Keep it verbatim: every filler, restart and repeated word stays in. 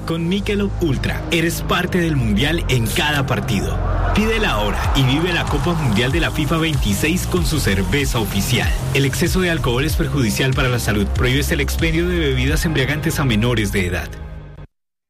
Con Michelob Ultra, eres parte del Mundial en cada partido. Pídela ahora y vive la Copa Mundial de la FIFA veintiséis con su cerveza oficial. El exceso de alcohol es perjudicial para la salud. Prohíbes el expendio de bebidas embriagantes a menores de edad.